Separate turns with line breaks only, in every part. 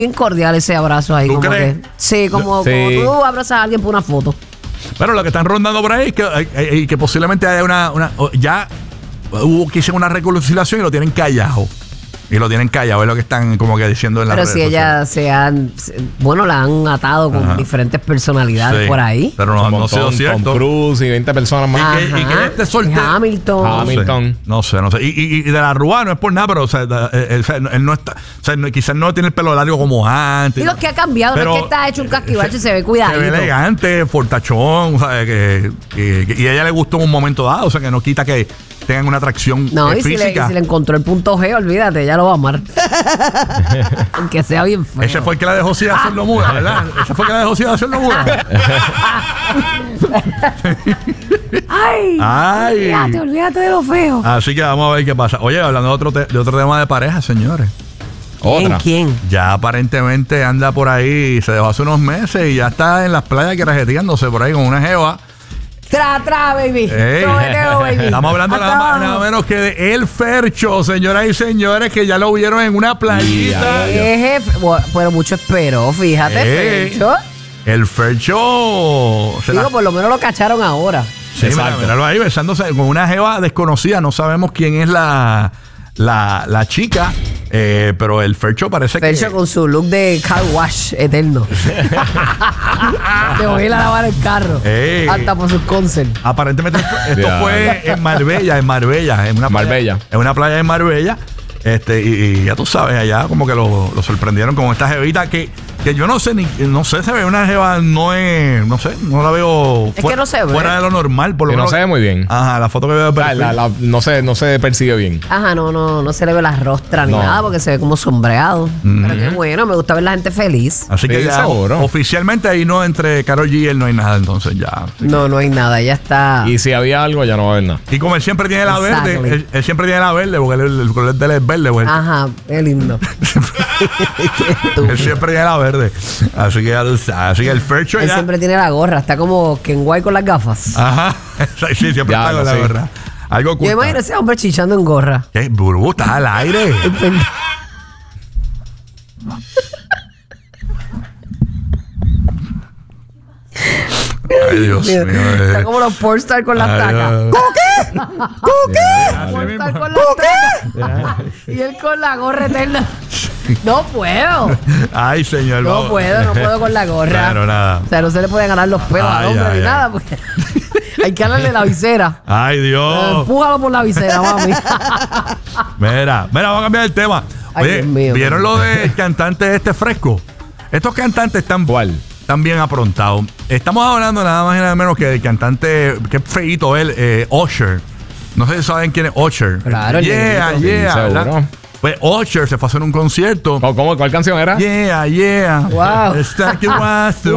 bien cordial ese abrazo ahí.
¿Tú
como
crees?
que sí, como tú abrazas a alguien por una foto.
Pero lo que están rondando por ahí es que posiblemente haya ya hubo que hice una reconciliación y lo tienen callado. Y lo tienen callado, es lo que están como que diciendo en las redes
sociales. Pero si ella la han atado con diferentes personalidades por ahí.
Pero no ha sido cierto.
Tom Cruise y 20 personas más.
Y que este soltero.
Hamilton.
No sé. Y de la Rúa no es por nada, pero él no está. O sea, quizás no tiene el pelo largo como antes.
Digo que ha cambiado, pero no es que está hecho un casquivache y se ve cuidadito.
Se ve elegante, fortachón, y a ella le gustó en un momento dado, o sea, que no quita que tengan una atracción física.
Si le encontró el punto G, olvídate, ya lo va a amar. Aunque sea bien feo.
Ese fue el que la dejó sin hacerlo muda, ¿verdad? Ese fue el que la dejó sin hacerlo muda.
Ay. Olvídate de lo feo.
Así que vamos a ver qué pasa. Oye, hablando de otro tema de pareja, señores.
¿Quién?
Ya aparentemente anda por ahí, se dejó hace unos meses y ya está en las playas querajeteándose por ahí con una jeva.
Tra, baby.
Baby. Estamos hablando nada menos que de El Fercho, señoras y señores, que ya lo vieron en una playita.
Pero mucho esperó, fíjate, Fercho.
El Fercho.
Digo, por lo menos lo cacharon ahora.
Sí, míralo ahí besándose con una jeva desconocida. No sabemos quién es la chica. Pero el Fercho parece
Fercho con su look de car wash eterno. Te voy a ir a lavar el carro. Hasta por sus concerts.
Aparentemente esto fue en Marbella. En una playa en Marbella. Y ya tú sabes, allá como que lo sorprendieron con esta jevita que yo no sé, se ve una jeva, no la veo fuera de lo normal. Por lo menos
no se ve muy bien.
Ajá, la foto que veo de perfil.
No se percibe bien.
Ajá, no se le ve la rostra ni nada porque se ve como sombreado. Pero qué bueno, me gusta ver la gente feliz.
Así que ya oficialmente ahí no, entre Karol G y él no hay nada, entonces ya.
No hay nada, ya está.
Y si había algo, ya no va a haber nada.
Y como él siempre tiene la verde, él siempre tiene la verde porque el color de él es verde. Pues.
Ajá, qué lindo.
Él siempre tiene la verde. Así que el Fercho
él siempre tiene la gorra, está como Ken White con las gafas.
Ajá. Sí, siempre está con la gorra. Algo
cool. Yo imagino ese hombre chichando en gorra.
¿Qué? Burbu, estás al aire. Ay, Dios mío.
Está como los pornstar con las tacas. ¿Cookie? Pornstar con las tacas. Y él con la gorra eterna. No puedo.
Ay, señor.
No puedo con la gorra.
Claro, nada.
O sea, no se le pueden ganar los pelos al hombre ni nada. Porque hay que darle la visera.
Ay, Dios.
Empújalo por la visera, mami.
Mira, vamos a cambiar el tema. Oye, ¿vieron lo del cantante Fresco? Estos cantantes están bien aprontados. Estamos hablando nada más y nada menos que del cantante, que es feíto él, Usher. No sé si saben quién es Usher.
Claro,
¿verdad? Pues Usher se fue a hacer un concierto.
¿Cuál canción era?
Yeah.
Wow.
Stack your roster.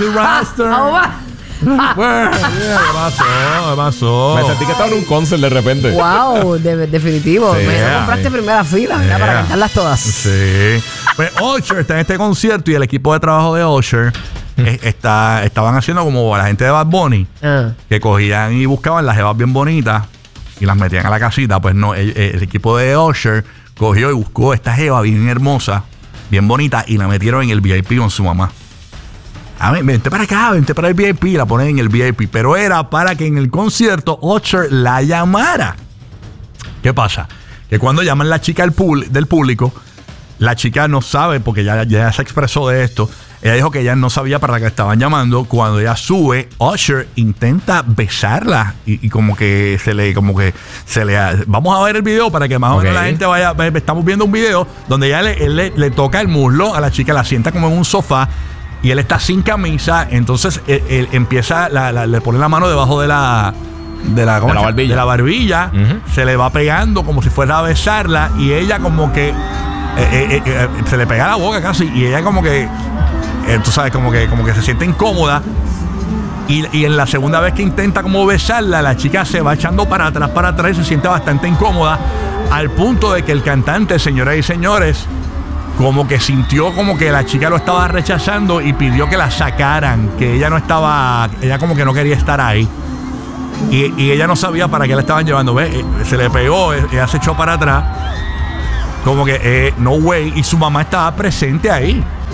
¿Qué pasó?
Me sentí que estaba en un concert de repente.
Wow, definitivo. Me compraste primera fila para cantarlas todas.
Sí. Pues Usher está en este concierto y el equipo de trabajo de Usher estaban haciendo como la gente de Bad Bunny, que cogían y buscaban las jevas bien bonitas y las metían a la casita. Pues no, el equipo de Usher cogió y buscó esta jeva bien hermosa, bien bonita, y la metieron en el VIP con su mamá. A ver, vente para acá, vente para el VIP, la ponen en el VIP. Pero era para que en el concierto Usher la llamara. ¿Qué pasa? Que cuando llaman la chica del público, la chica no sabe, porque ya se expresó de esto. Ella dijo que ella no sabía para qué estaban llamando. Cuando ella sube, Usher intenta besarla y como que se le vamos a ver el video para que más o menos la gente vaya. Estamos viendo un video donde él le toca el muslo a la chica, la sienta como en un sofá y él está sin camisa. Entonces él empieza, le pone la mano debajo de la barbilla. Se le va pegando como si fuera a besarla y ella como que se le pega la boca casi y ella como que tú sabes, como que se siente incómoda. Y en la segunda vez que intenta como besarla, la chica se va echando para atrás y se siente bastante incómoda, al punto de que el cantante, señoras y señores, como que sintió como que la chica lo estaba rechazando y pidió que la sacaran, que ella como que no quería estar ahí. Y ella no sabía para qué la estaban llevando. Se le pegó, ella se echó para atrás, como que no way, y su mamá estaba presente ahí.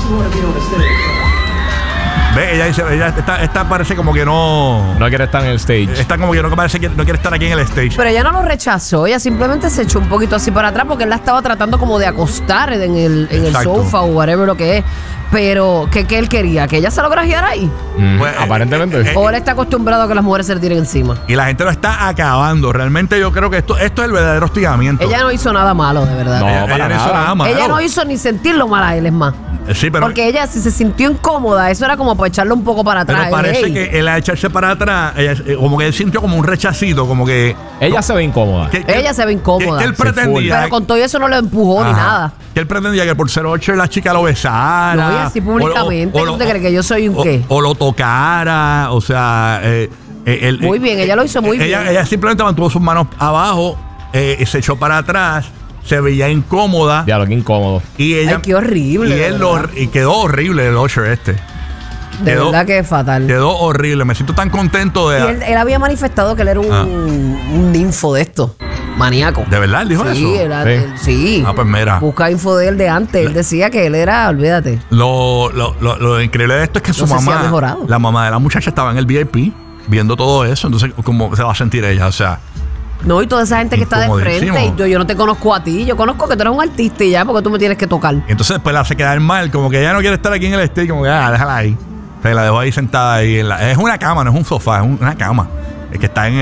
Ve, ella dice, esta parece como que no
quiere estar en el stage.
Está como que no parece que no quiere estar aquí en el stage.
Pero ella no lo rechazó, ella simplemente se echó un poquito así para atrás porque él la estaba tratando como de acostar en el sofá o whatever lo que es. Pero, ¿qué él quería? ¿Que ella se lo grajeara ahí?
Pues,
aparentemente.
O él está acostumbrado a que las mujeres se le tiren encima.
Y la gente lo está acabando. Realmente yo creo que esto es el verdadero hostigamiento.
Ella no hizo nada malo, de verdad.
No,
ella no hizo nada malo.
Ella no hizo ni sentirlo mal a él, es más.
Sí, pero
Porque ella, si se sintió incómoda, eso era como para echarlo un poco para atrás.
pero parece
Ey.
que él a echarse para atrás, como que él sintió como un rechacito, como que
Ella se ve incómoda.
Ella se ve incómoda.
Que él pretendía.
Pero con todo eso no lo empujó ni nada.
Que él pretendía que por ser Usher la chica lo besara.
No, y así públicamente. ¿Tú te crees que yo soy un qué?
O lo tocara, o sea...
Muy bien, ella lo hizo muy bien.
Ella simplemente mantuvo sus manos abajo, y se echó para atrás, se veía incómoda.
Ya, lo que incómodo.
Y ella,
Ay, qué horrible.
y quedó horrible el Usher este.
De verdad que es fatal.
Quedó horrible. Me siento tan contento de...
Y él había manifestado que él era un ninfo de esto. Maníaco.
¿De verdad él dijo eso?
Sí.
Ah, pues mira.
Busca info de él de antes. Él decía que él era, olvídate.
Lo increíble de esto es que su
No sé si
mamá,
ha mejorado.
la mamá de la muchacha estaba en el VIP viendo todo eso. Entonces, ¿cómo se va a sentir ella? O sea,
No, y toda esa gente que está de frente.
Incomodísimo.
Y yo no te conozco a ti. Yo conozco que tú eres un artista y ya, porque tú me tienes que tocar.
y entonces después la hace quedar mal, como que ella no quiere estar aquí en el stage, como que déjala ahí. O sea, la dejó ahí sentada ahí. Es una cama, no es un sofá, es una cama. Es que está en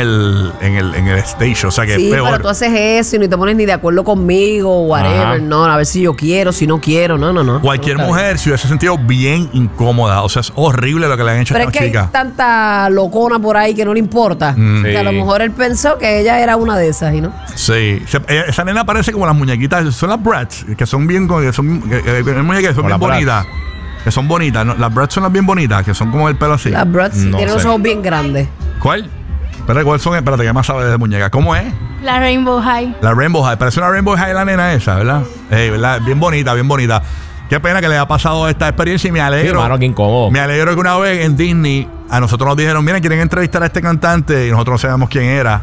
el stage, o sea que
Sí,
es peor.
pero tú haces eso y no te pones ni de acuerdo conmigo, whatever.
Ajá.
No, a ver si yo quiero, si no quiero. No.
Cualquier
No,
mujer se hubiese sentido bien incómoda. O sea, es horrible lo que le han hecho a
Pero es
esta
que
chica.
hay tanta locona por ahí que no le importa. Que a lo
Sí.
mejor él pensó que ella era una de esas, ¿y no?
Sí. Esa nena parece como las muñequitas. Son las Bratz, que son bien... Hay muñequitas que son
Como
bien
las Bratz.
bonitas. Que son bonitas. ¿No? Las Bratz son las bien bonitas, que son como el pelo así.
Las Bratz
No
tienen los
sé.
ojos bien grandes.
¿Cuál? Espérate, ¿cuáles son? Espérate, que más sabe de muñeca. ¿Cómo es?
La Rainbow High.
La Rainbow High. Parece una Rainbow High la nena esa, ¿verdad? ¿Verdad? Bien bonita, bien bonita. Qué pena que le haya pasado esta experiencia y me alegro.
Sí, mano, qué incómodo.
Me alegro que una vez en Disney a nosotros nos dijeron, miren, quieren entrevistar a este cantante y nosotros no sabíamos quién era.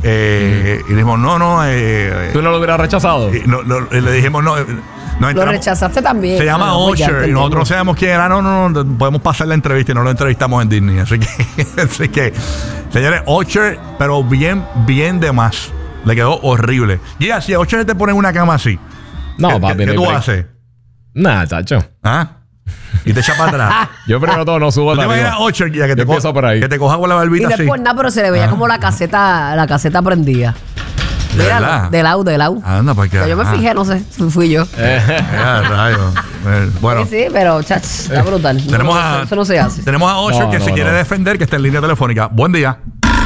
Y dijimos, no.
¿Tú no lo hubieras rechazado?
Y le dijimos, no. Nos
Lo
enteramos-
rechazaste también.
Se llama
pues ya
Usher y
entendemos.
nosotros no sabemos quién era. No, podemos pasar la entrevista y no lo entrevistamos en Disney. Así que, señores, Usher, pero bien de más. Le quedó horrible. Y así, a Usher te ponen una cama así.
No, papi.
¿Qué
no hay
tú
break.
haces?
Nada, chacho.
¿Ah? Y te echa para atrás.
Yo primero todo no subo
¿Tú te
a
imaginas
arriba.
Usher ya que
Yo empiezo por ahí.
que te coja con la
Y
barbita
no
así?
es por nada, pero se le veía como la caseta prendida.
¿De
Míralo,
verdad?
de lado.
Anda, porque.
Yo me fijé, no sé, fui yo.
Rayos. Bueno.
Sí, pero chach, está brutal.
Tenemos
No,
a,
eso no se hace.
Tenemos a Usher
No,
que
no,
se quiere
no.
defender, que está en línea telefónica. Buen día.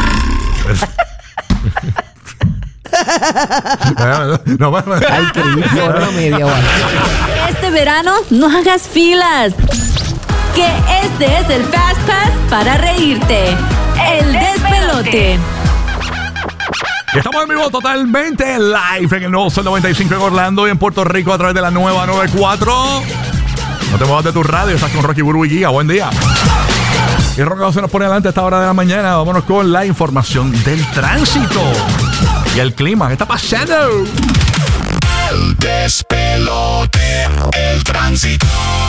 No,
Ay, qué hora media, guay.
Este verano no hagas filas. Que este es el Fast Pass para reírte. El despelote.
Y estamos en vivo totalmente live en el nuevo Sol 95 en Orlando y en Puerto Rico a través de la nueva 94. No te muevas de tu radio, estás con Rocky Burbu y Giga. Buen día. Y Rocky se nos pone adelante a esta hora de la mañana. Vámonos con la información del tránsito y el clima. ¿Qué está pasando?
El despelote, el tránsito.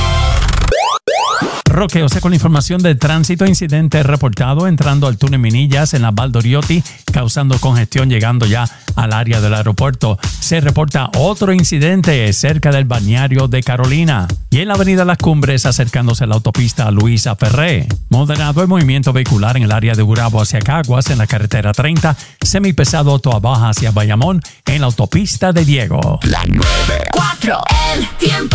Roque, con la información del tránsito, incidente reportado entrando al túnel Minillas en la Valdoriotti, causando congestión llegando ya al área del aeropuerto. Se reporta otro incidente cerca del balneario de Carolina y en la avenida Las Cumbres acercándose a la autopista Luisa Ferré. Moderado el movimiento vehicular en el área de Gurabo hacia Caguas en la carretera 30, semipesado Toa Baja hacia Bayamón en la autopista de Diego.
La
4. El tiempo.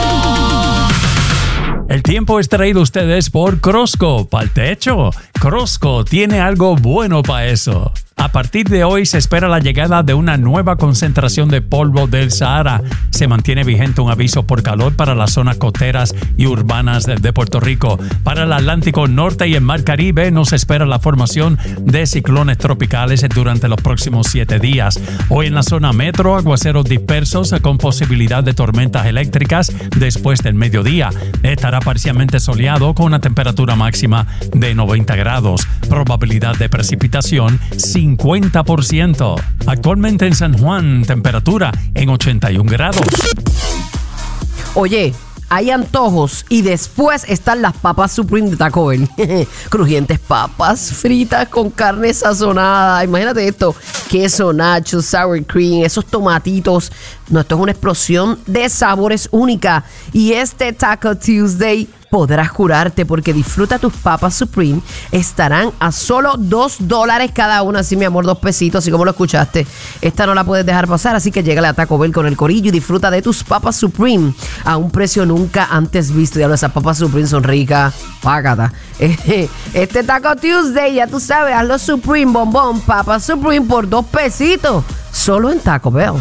El tiempo es traído a ustedes por Crosco, para el techo. Crosco tiene algo bueno para eso. A partir de hoy se espera la llegada de una nueva concentración de polvo del Sahara. Se mantiene vigente un aviso por calor para las zonas costeras y urbanas de Puerto Rico. Para el Atlántico Norte y el Mar Caribe nos espera la formación de ciclones tropicales durante los próximos 7 días. Hoy en la zona metro, aguaceros dispersos con posibilidad de tormentas eléctricas después del mediodía. Estará parcialmente soleado con una temperatura máxima de 90 grados. Probabilidad de precipitación 50%. Actualmente en San Juan, temperatura en 81 grados.
Oye, hay antojos y después están las papas Supreme de Taco Bell. Crujientes papas fritas con carne sazonada. Imagínate esto, queso, nachos, sour cream, esos tomatitos. No, esto es una explosión de sabores única. Y este Taco Tuesday podrás curarte porque disfruta tus papas Supreme. Estarán a solo $2 cada una. Así, mi amor, 2 pesitos, así como lo escuchaste. Esta no la puedes dejar pasar, así que llégale a Taco Bell con el corillo y disfruta de tus papas Supreme a un precio nunca antes visto. Ya esas papas Supreme son ricas. Págata. Este Taco Tuesday, ya tú sabes, hazlo Supreme, bombón, papas Supreme por 2 pesitos. Solo en Taco Bell.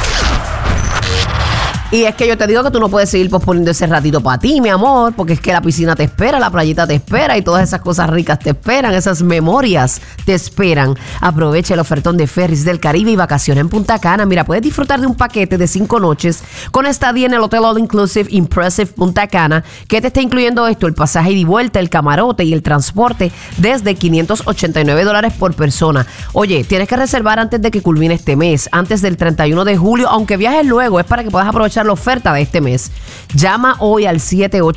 Y es que yo te digo que tú no puedes seguir posponiendo ese ratito para ti, mi amor, porque es que la piscina te espera, la playita te espera y todas esas cosas ricas te esperan, esas memorias te esperan. Aprovecha el ofertón de Ferries del Caribe y vacaciones en Punta Cana. Mira, puedes disfrutar de un paquete de 5 noches con estadía en el Hotel All Inclusive Impressive Punta Cana, que te está incluyendo esto, el pasaje ida y vuelta, el camarote y el transporte desde $589 por persona. Oye, tienes que reservar antes de que culmine este mes, antes del 31 de julio, aunque viajes luego, es para que puedas aprovechar la oferta de este mes. Llama hoy al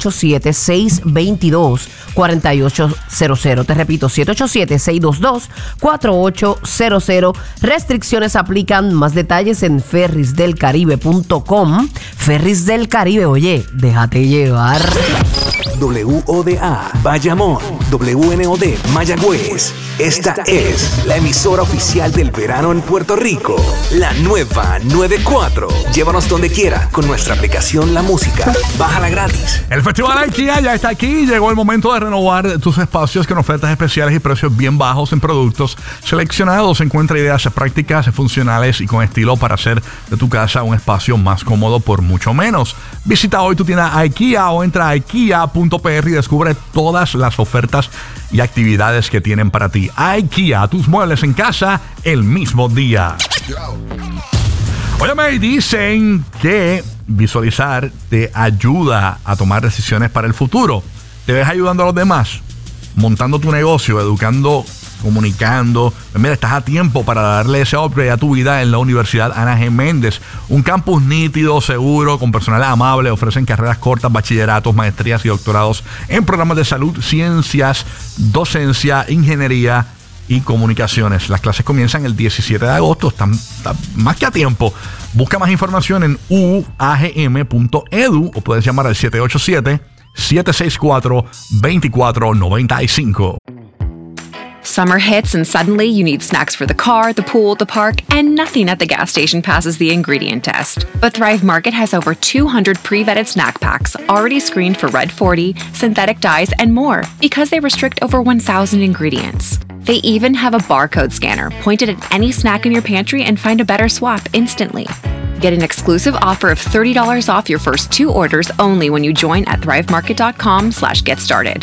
787-622-4800. Te repito, 787-622-4800. Restricciones aplican. Más detalles en ferrisdelcaribe.com. Ferris del Caribe, oye, déjate llevar.
WODA, Bayamón, WNOD, Mayagüez. Esta es la emisora oficial del verano en Puerto Rico. La nueva 94. Llévanos donde quiera con nuestra aplicación La Música. Bájala gratis.
El Festival IKEA ya está aquí. Llegó el momento de renovar tus espacios con ofertas especiales y precios bien bajos en productos seleccionados. Encuentra ideas prácticas, funcionales y con estilo para hacer de tu casa un espacio más cómodo por mucho menos. Visita hoy tu tienda IKEA o entra a IKEA.pr y descubre todas las ofertas y actividades que tienen para ti. IKEA, tus muebles en casa el mismo día. Óyeme, dicen que visualizar te ayuda a tomar decisiones para el futuro. Te ves ayudando a los demás, montando tu negocio, educando, comunicando. Mira, estás a tiempo para darle ese upgrade a tu vida en la Universidad Ana G. Méndez. Un campus nítido, seguro, con personal amable. Ofrecen carreras cortas, bachilleratos, maestrías y doctorados en programas de salud, ciencias, docencia, ingeniería y comunicaciones. Las clases comienzan el 17 de agosto. Están más que a tiempo. Busca más información en uagm.edu o puedes llamar al 787-764-2495.
Summer hits and suddenly you need snacks for the car, the pool, the park, and nothing at the gas station passes the ingredient test. But Thrive Market has over 200 pre-vetted snack packs already screened for Red 40, synthetic dyes, and more because they restrict over 1,000 ingredients. They even have a barcode scanner pointed at any snack in your pantry and find a better swap instantly. Get an exclusive offer of $30 off your first 2 orders only when you join at thrivemarket.com/get-started.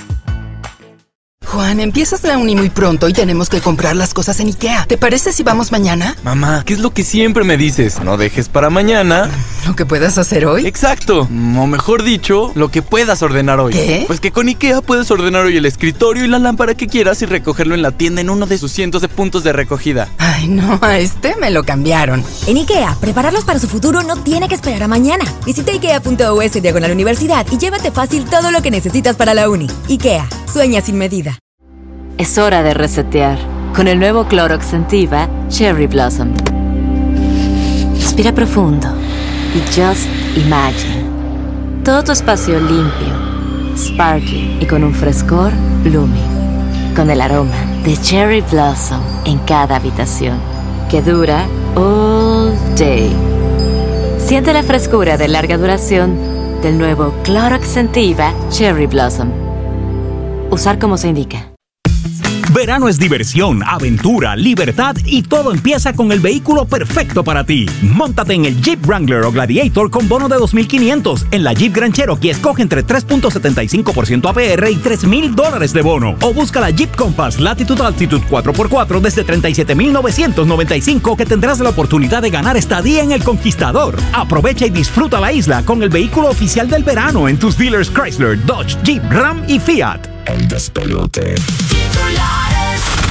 Juan, empiezas la uni muy pronto y tenemos que comprar las cosas en IKEA. ¿Te parece si vamos mañana?
Mamá, ¿qué es lo que siempre me dices? No dejes para mañana
¿lo que puedas hacer hoy?
Exacto, o mejor dicho, lo que puedas ordenar hoy.
¿Qué?
Pues que con IKEA puedes ordenar hoy el escritorio y la lámpara que quieras y recogerlo en la tienda en uno de sus cientos de puntos de recogida.
Ay, no, a este me lo cambiaron.
En IKEA, prepararlos para su futuro no tiene que esperar a mañana. Visita IKEA.us/universidad y llévate fácil todo lo que necesitas para la uni. IKEA, sueña sin medida.
Es hora de resetear con el nuevo Clorox Scentiva Cherry Blossom. Respira profundo y just imagine. Todo tu espacio limpio, sparkling y con un frescor blooming. Con el aroma de Cherry Blossom en cada habitación, que dura all day. Siente la frescura de larga duración del nuevo Clorox Scentiva Cherry Blossom. Usar como se indica.
Verano es diversión, aventura, libertad y todo empieza con el vehículo perfecto para ti. Móntate en el Jeep Wrangler o Gladiator con bono de $2,500. En la Jeep Grand Cherokee escoge entre 3.75% APR y $3,000 de bono. O busca la Jeep Compass Latitude Altitude 4x4 desde $37,995 que tendrás la oportunidad de ganar estadía en el Conquistador. Aprovecha y disfruta la isla con el vehículo oficial del verano en tus dealers Chrysler, Dodge, Jeep, Ram y Fiat.
El despelote.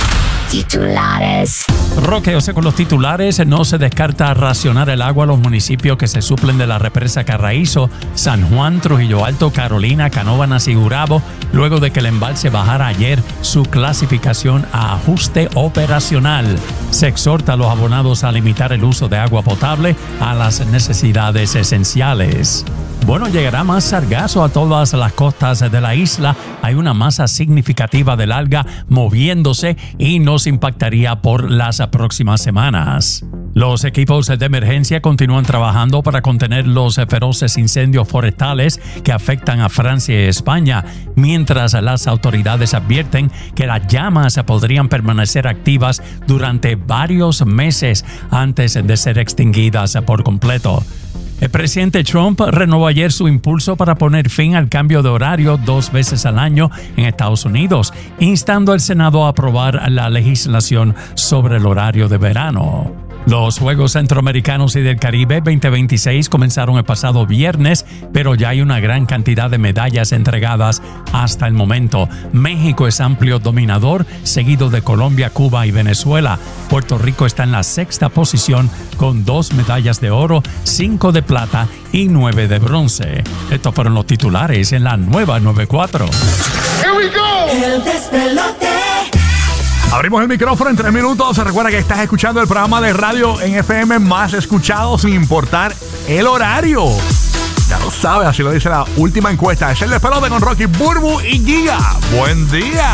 Titulares.
Roque, o sea, con los titulares no se descarta racionar el agua a los municipios que se suplen de la represa Carraízo, San Juan, Trujillo Alto, Carolina, Canóvanas y Gurabo, luego de que el embalse bajara ayer su clasificación a ajuste operacional. Se exhorta a los abonados a limitar el uso de agua potable a las necesidades esenciales. Bueno, llegará más sargazo a todas las costas de la isla. Hay una masa significativa del alga moviéndose y nos impactaría por las próximas semanas. Los equipos de emergencia continúan trabajando para contener los feroces incendios forestales que afectan a Francia y España, mientras las autoridades advierten que las llamas podrían permanecer activas durante varios meses antes de ser extinguidas por completo. El presidente Trump renovó ayer su impulso para poner fin al cambio de horario 2 veces al año en Estados Unidos, instando al Senado a aprobar la legislación sobre el horario de verano. Los Juegos Centroamericanos y del Caribe 2026 comenzaron el pasado viernes, pero ya hay una gran cantidad de medallas entregadas hasta el momento. México es amplio dominador, seguido de Colombia, Cuba y Venezuela. Puerto Rico está en la 6ª posición con 2 medallas de oro, 5 de plata y 9 de bronce. Estos fueron los titulares en la nueva 94.
Here we go. El despelote.
Abrimos el micrófono en 3 minutos. Recuerda que estás escuchando el programa de radio en FM más escuchado sin importar el horario. Ya lo sabes, así lo dice la última encuesta. Es el despelote con Rocky, Burbu y Giga. ¡Buen día!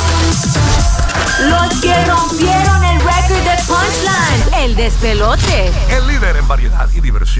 Los que rompieron el récord de Punchline. El despelote.
El líder en variedad y diversión.